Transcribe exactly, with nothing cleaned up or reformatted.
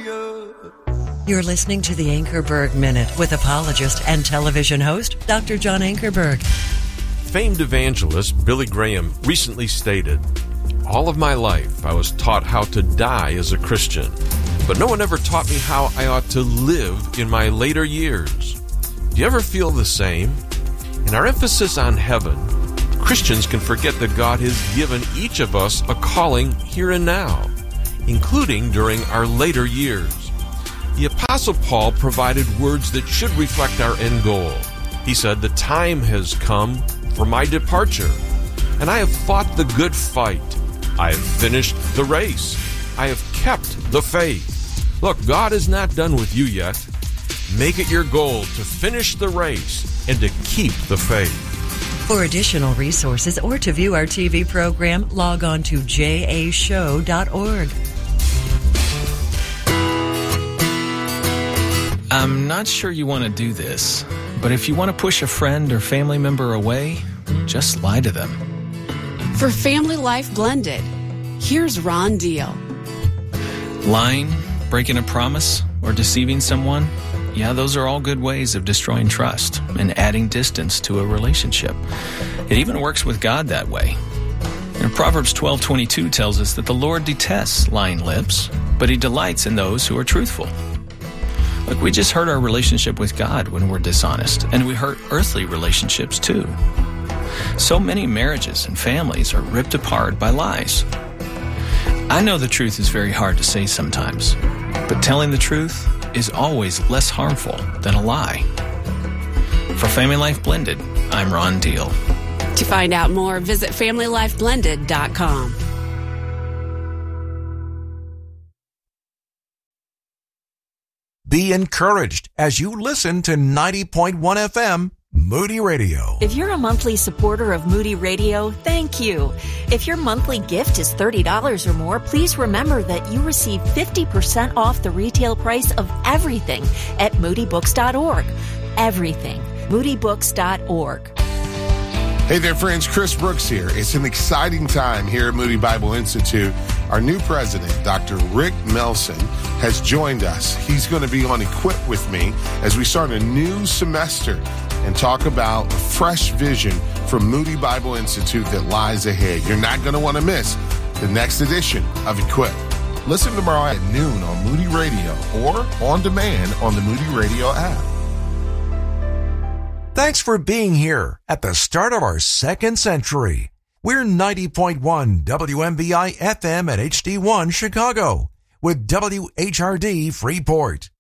Hallelujah. You're listening to the Ankerberg Minute with apologist and television host, Doctor John Ankerberg. Famed evangelist Billy Graham recently stated, "All of my life I was taught how to die as a Christian, but no one ever taught me how I ought to live in my later years." Do you ever feel the same? In our emphasis on heaven, Christians can forget that God has given each of us a calling here and now, including during our later years. The Apostle Paul provided words that should reflect our end goal. He said, "The time has come for my departure, and I have fought the good fight. I have finished the race. I have kept the faith." Look, God is not done with you yet. Make it your goal to finish the race and to keep the faith. For additional resources or to view our T V program, log on to j a show dot org. I'm not sure you want to do this, but if you want to push a friend or family member away, just lie to them. For Family Life Blended, here's Ron Deal. Lying, breaking a promise, or deceiving someone, yeah, those are all good ways of destroying trust and adding distance to a relationship. It even works with God that way. And Proverbs twelve twenty-two tells us that the Lord detests lying lips, but He delights in those who are truthful. Look, we just hurt our relationship with God when we're dishonest, and we hurt earthly relationships too. So many marriages and families are ripped apart by lies. I know the truth is very hard to say sometimes, but telling the truth is always less harmful than a lie. For Family Life Blended, I'm Ron Deal. To find out more, visit family life blended dot com. Be encouraged as you listen to ninety point one F M Moody Radio. If you're a monthly supporter of Moody Radio, thank you. If your monthly gift is thirty dollars or more, please remember that you receive fifty percent off the retail price of everything at moody books dot org. Everything. moody books dot org. Hey there, friends. Chris Brooks here. It's an exciting time here at Moody Bible Institute. Our new president, Doctor Rick Melson, has joined us. He's going to be on Equip With Me as we start a new semester and talk about a fresh vision from Moody Bible Institute that lies ahead. You're not going to want to miss the next edition of Equip. Listen tomorrow at noon on Moody Radio or on demand on the Moody Radio app. Thanks for being here at the start of our second century. We're ninety point one W M B I F M at H D one Chicago with W H R D Freeport.